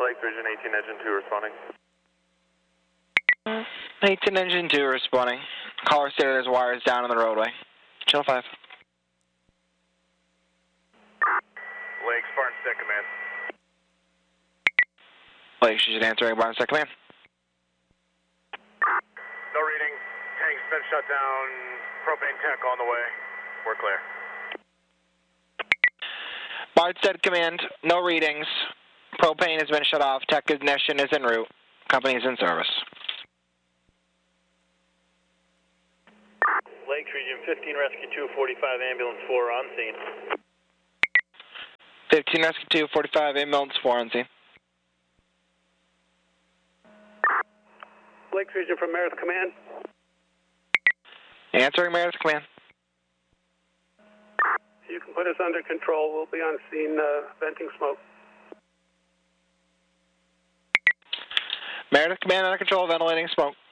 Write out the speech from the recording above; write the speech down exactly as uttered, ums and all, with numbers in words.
Lake Region eighteen, Engine two responding. eighteen, Engine two responding. Caller stated there's wires down on the roadway. Channel five. Lake, Spartan Set Command. Lake, she's answering Barton Set Command. No reading. Tank's been shut down. Propane tank on the way. We're clear. Barton Set Command, no readings. Propane has been shut off. Tech ignition is en route. Company is in service. Lakes Region fifteen, Rescue two forty-five, Ambulance four on scene. fifteen, Rescue two forty-five, Ambulance four on scene. Lakes Region from Meredith Command. Answering Meredith Command. You can put us under control. We'll be on scene uh, venting smoke. Meredith Command under control, ventilating smoke.